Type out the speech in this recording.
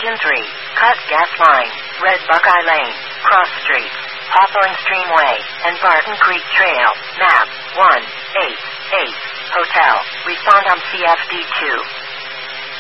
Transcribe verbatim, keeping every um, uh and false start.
Engine three, cut gas line, Red Buckeye Lane, Cross Street, Hawthorne Stream Way, and Barton Creek Trail, map one eight eight, hotel, respond on C F D two.